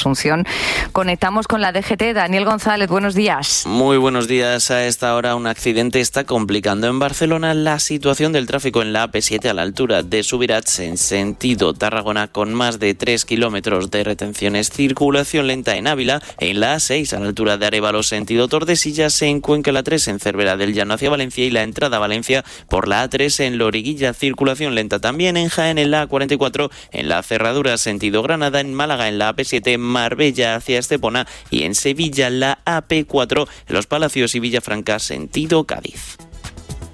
Asunción. Conectamos con la DGT. Daniel González, buenos días. Muy buenos días. A esta hora un accidente está complicando en Barcelona la situación del tráfico en la AP7 a la altura de Subirats en sentido Tarragona, con más de 3 kilómetros de retenciones. Circulación lenta en Ávila, en la A6 a la altura de Arévalo sentido Tordesillas, en Cuenca la 3 en Cervera del Llano hacia Valencia y la entrada a Valencia por la A3 en Loriguilla. Circulación lenta también en Jaén en la A44, en la cerradura sentido Granada, en Málaga en la AP7 Marbella hacia Estepona y en Sevilla la AP4 en Los Palacios y Villafranca sentido Cádiz.